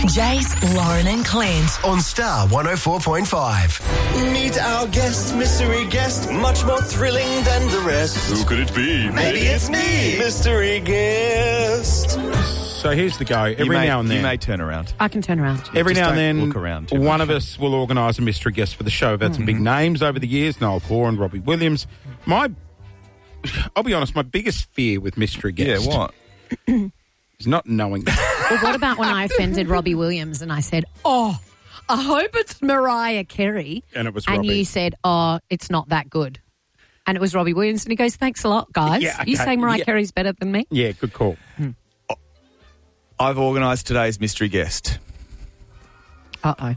Jace, Lauren and Clint. On Star 104.5. Meet our guest, mystery guest, much more thrilling than the rest. Who could it be? Maybe it's me, mystery guest. So here's the go. Every now and then. You may turn around. I can turn around. Every Just now and don't then, look around too one much. of us will organise a mystery guest for the show. We've had some big names over the years, Noel Hoare and Robbie Williams. I'll be honest, my biggest fear with mystery guests Yeah, what? is not knowing. Well, what about when I offended Robbie Williams and I said, I hope it's Mariah Carey. And it was And Robbie. you said, it's not that good. And it was Robbie Williams. And he goes, thanks a lot, guys. Yeah, You okay. say Mariah Yeah. Carey's better than me? Yeah, good call. I've organised today's mystery guest. Uh-oh.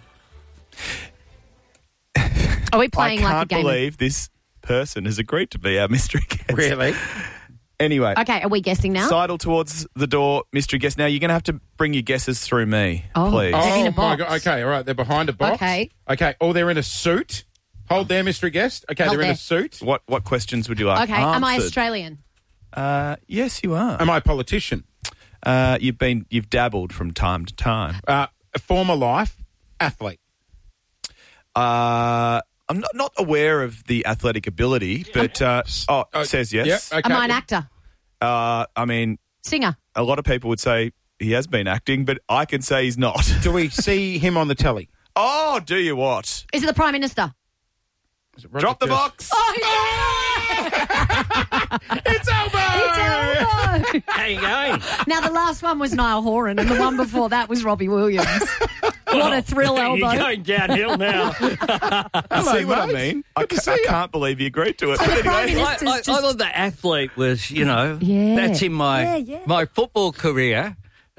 Are we playing I like a can't game? believe this person has agreed to be our mystery guest. Really? Anyway, Okay, are we guessing now? sidle towards the door, mystery guest. Now, you're going to have to bring your guesses through me, please. They're in a my box. God. Okay, all right. They're behind a box. Okay. Okay. Oh, they're in a suit. Hold there, mystery guest. Okay, Hold they're in there. a suit. What questions would you like Okay, am I answered? Australian? Yes, you are. Am I a politician? You've dabbled from time to time. A former life athlete. I'm not aware of the athletic ability, but it says yes. Yeah, okay. Am I an actor? I mean, Singer? a lot of people would say he has been acting, but I can say he's not. Do we see him on the telly? Oh, do you what? Is it the Prime Minister? Is it Roger Drop the Curtis? box. It's Elbow! It's Elbow! How you going? Now, the last one was Niall Horan, and the one before that was Robbie Williams. What a thrill, Elbow. You're going downhill now. Hello, See what I mate. mean? Good to see I you. can't believe you agreed to it. So But the Prime anyway, Minister's I just... thought the athlete was, Yeah. that's in my Yeah. my football career.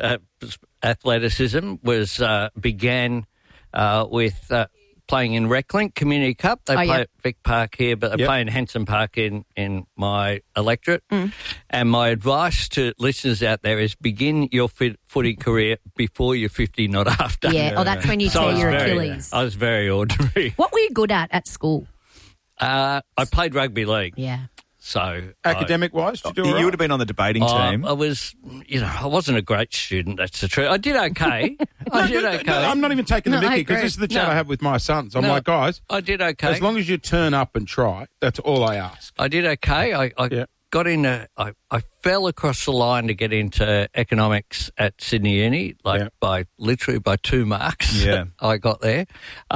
Athleticism began with playing in Reclink Community Cup. They play yeah. at Vic Park here, but they Yep. play in Hanson Park in my electorate. And my advice to listeners out there is begin your footy career before you're 50, not after. Yeah, that's when you So I tear was your very- Achilles. I was very ordinary. What were you good at school? I played rugby league. Yeah. So Academic-wise, did you do all you right? would have been on the debating team. I was, I wasn't a great student, that's the truth. I did okay. I did okay. No, I'm not even taking the No, I mickey because agree. this is the chat No. I have with my sons. I'm No. like, guys, I did okay. as long as you turn up and try, that's all I ask. I did okay. I Yeah. got into, I fell across the line to get into economics at Sydney Uni, Yeah. by 2 marks. Yeah. I got there.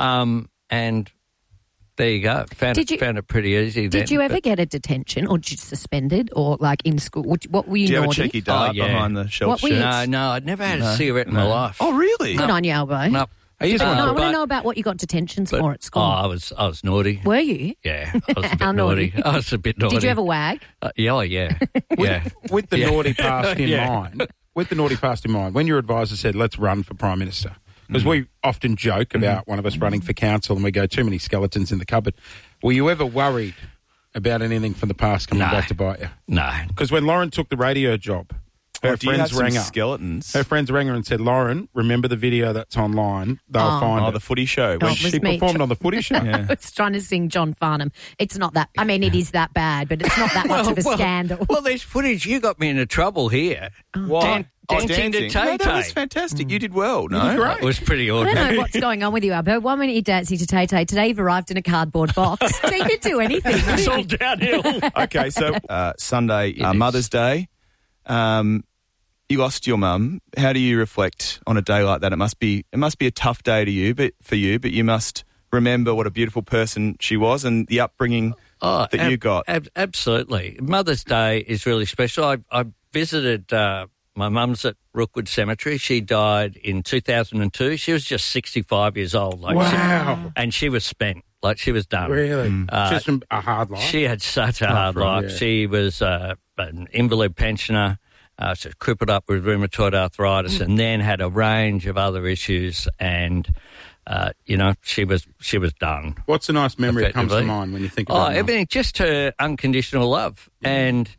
And there you go. Found it pretty easy then. Did you ever get a detention or just suspended or like in school? What were you Do you have a naughty? cheeky dart yeah. behind the shelf What were you- shirt? No, I'd never had a cigarette in my life. Oh, really? Good on you, Elbow. No. Here's No, one. I for- want to know about what you got detentions for at school. I was naughty. Were you? Yeah, I was a bit How naughty? I was a bit naughty. Did you ever wag? Yeah, yeah. With the Yeah. naughty past in Yeah. mind, when your advisor said, let's run for Prime Minister, because we often joke about one of us running for council and we go, too many skeletons in the cupboard. Were you ever worried about anything from the past coming No. back to bite you? No. Because when Lauren took the radio job, Or her do you have friends some rang up. skeletons? Her friends rang her and said, Lauren, remember the video that's online? They'll find Oh, it. the footy show. Oh, When it was She me. performed on the footy show. Yeah. I was trying to sing John Farnham. It's not that. I mean, it is that bad, but it's not that much of a scandal. Well, there's footage. You got me into trouble here. Why? Dancing to Tay No, that was Tay. fantastic. You did well, no? It was pretty I don't ordinary. know what's going on with you, Albo. 1 minute you're dancing to Tay Tay. Today you've arrived in a cardboard box. So you could do anything. It's all downhill. Okay, so Sunday, is. Mother's Day. You lost your mum. How do you reflect on a day like that? It must be a tough day to you, but you must remember what a beautiful person she was and the upbringing that you got. Absolutely. Mother's Day is really special. I visited my mum's at Rookwood Cemetery. She died in 2002. She was just 65 years old. Wow. And she was spent. Like, she was done. Really? Just a hard life. She had such a hard life. yeah. She was an invalid pensioner. She was crippled up with rheumatoid arthritis and then had a range of other issues and, she was done. What's a nice memory that comes to Effectively. mind when you think about Mum? Everything, just her unconditional love. And,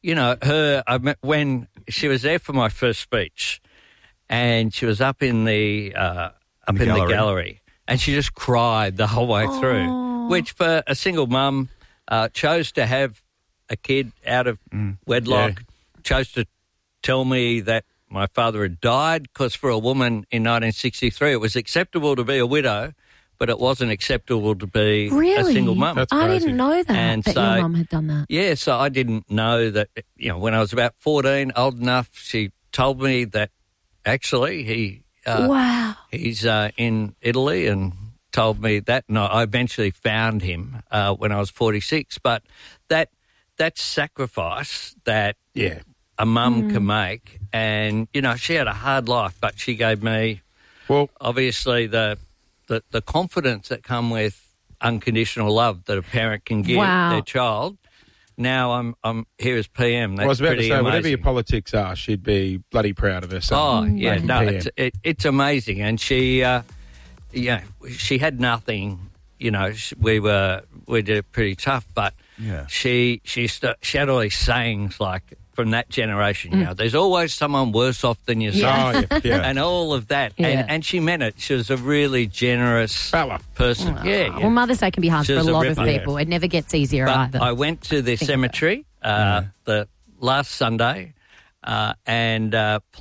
when she was there for my first speech and she was up in the gallery and she just cried the whole way through, which for a single mum chose to have a kid out of wedlock, chose to tell me that my father had died, because for a woman in 1963 it was acceptable to be a widow, but it wasn't acceptable to be a single mum. That's I crazy. didn't know that, And that so- your mum had done that. Yeah, so I didn't know that, when I was about 14, old enough, she told me that actually Wow. he's in Italy, and told me that. And I eventually found him when I was 46. But that sacrifice that a mum can make, and, she had a hard life, but she gave me, obviously, the confidence that come with unconditional love that a parent can give their child. Now I'm here as PM. That's I was about to pretty say, amazing. whatever your politics are, she'd be bloody proud of her son. Oh, yeah, no, it's amazing. And she, she had nothing. We did it pretty tough, but she had all these sayings like from that generation. There's always someone worse off than yourself, and all of that. Yeah. And she meant it. She was a really generous person. Well, Mother's Day can be hard She for a was a lot of ripper. people. It never gets easier But either. I went to the cemetery the last Sunday and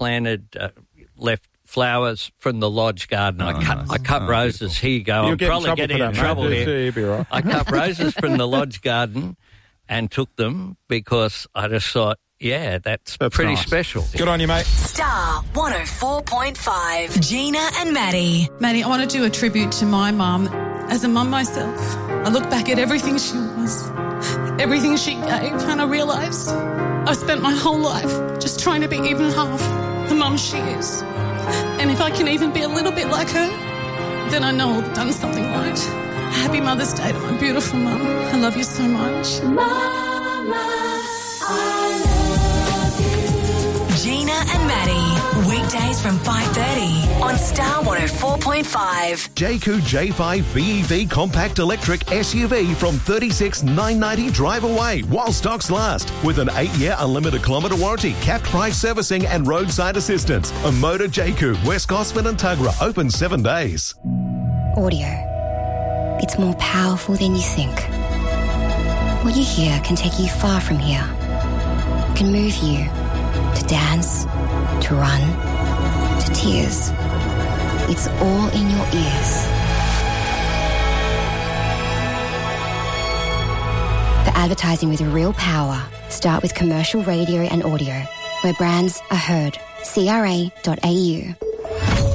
left flowers from the lodge garden. I cut roses. Here you go. You'll I'm get probably in getting in trouble for that, trouble mate. here. You'll be all right. I cut roses from the lodge garden and took them because I just thought, that's pretty nice. special. Good on you, mate. Star 104.5. Gina and Maddie. Maddie, I want to do a tribute to my mum. As a mum myself, I look back at everything she was, everything she gave, and I realise I've spent my whole life just trying to be even half the mum she is. And if I can even be a little bit like her, then I know I've done something right. Happy Mother's Day to my beautiful mum. I love you so much. Mama, I love you. Gina and Maddie. Weekdays from 5:30 on Star 104.5. Jayco J5 BEV Compact Electric SUV from $36,990 drive away while stocks last. With an 8-year unlimited kilometre warranty, capped price servicing and roadside assistance. A Motor Jayco, West Gosford and Tuggerah, open 7 days. Audio. It's more powerful than you think. What you hear can take you far from here. Can move you to dance, to run, to tears. It's all in your ears. For advertising with real power, start with commercial radio and audio, where brands are heard. CRA.au.